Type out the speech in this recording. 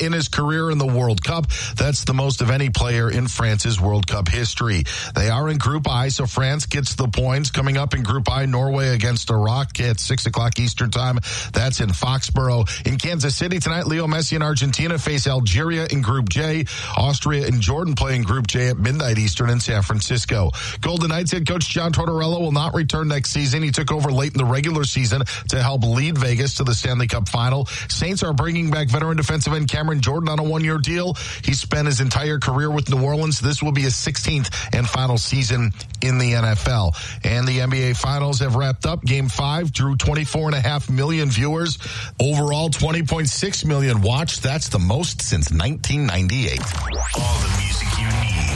in his career in the World Cup. That's the most of any player in France's World Cup history. They are in Group I, so France gets the points. Coming up in Group I, Norway against Iraq at 6 o'clock Eastern time. That's in Foxborough. In Kansas City tonight, Leo Messi and Argentina face Algeria in Group J. Austria and Jordan play in Group J at midnight Eastern in San Francisco. Golden Knights head coach John Tortorella will not return next season. He took over late in the regular season to help lead Vegas to the Stanley Cup final. Saints are bringing back veteran defensive end Cameron Jordan on a one-year deal. He spent his entire career with New Orleans. This will be his 16th and final season in the NFL. And the NBA Finals have wrapped up. Game 5 drew 24.5 million viewers. Overall, 20.6 million watched. That's the most since 1998. All the music you need.